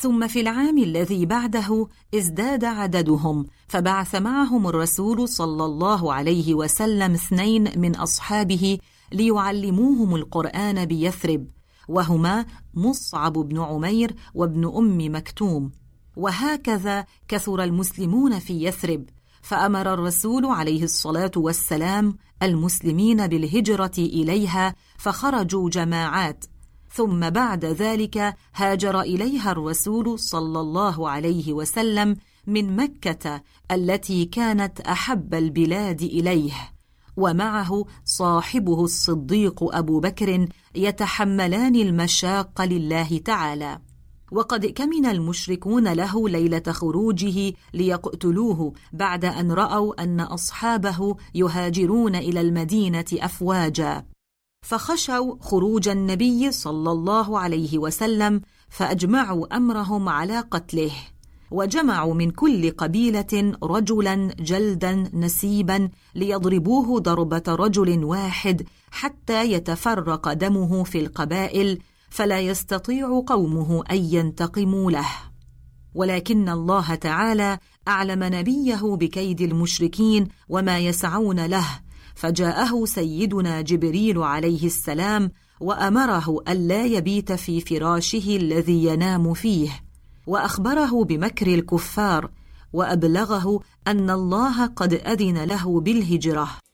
ثم في العام الذي بعده ازداد عددهم، فبعث معهم الرسول صلى الله عليه وسلم 2 من أصحابه ليعلموهم القرآن بيثرب، وهما مصعب بن عمير وابن أم مكتوم. وهكذا كثر المسلمون في يثرب، فأمر الرسول عليه الصلاة والسلام المسلمين بالهجرة إليها، فخرجوا جماعات. ثم بعد ذلك هاجر إليها الرسول صلى الله عليه وسلم من مكة التي كانت أحب البلاد إليه، ومعه صاحبه الصديق أبو بكر يتحملان المشاق لله تعالى. وقد كمن المشركون له ليلة خروجه ليقتلوه، بعد أن رأوا أن أصحابه يهاجرون إلى المدينة أفواجا، فخشوا خروج النبي صلى الله عليه وسلم، فأجمعوا أمرهم على قتله، وجمعوا من كل قبيلة رجلا جلدا نسيبا ليضربوه ضربة رجل واحد حتى يتفرق دمه في القبائل، فلا يستطيع قومه أن ينتقموا له. ولكن الله تعالى أعلم نبيه بكيد المشركين وما يسعون له، فجاءه سيدنا جبريل عليه السلام وأمره ألا يبيت في فراشه الذي ينام فيه، وأخبره بمكر الكفار، وأبلغه أن الله قد أذن له بالهجرة.